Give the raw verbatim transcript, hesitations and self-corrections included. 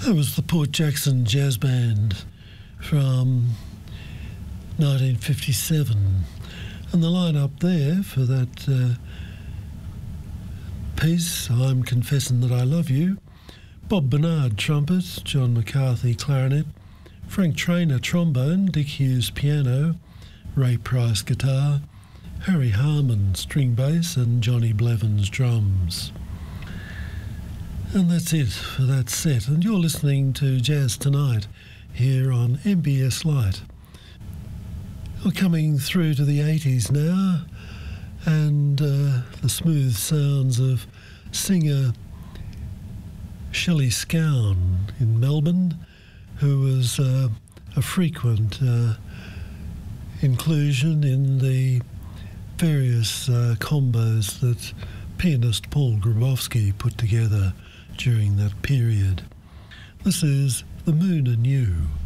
That was the Port Jackson Jazz Band from nineteen fifty-seven. And the line-up there for that uh, piece, I'm Confessing That I Love You, Bob Bernard trumpet, John McCarthy clarinet, Frank Trainer trombone, Dick Hughes piano, Ray Price guitar, Harry Harman string bass and Johnny Blevins drums. And that's it for that set. And you're listening to Jazz Tonight here on M B S Light. We're coming through to the eighties now, and uh, the smooth sounds of singer Shelley Scown in Melbourne, who was uh, a frequent uh, inclusion in the various uh, combos that pianist Paul Grabowski put together during that period. This is The Moon and You.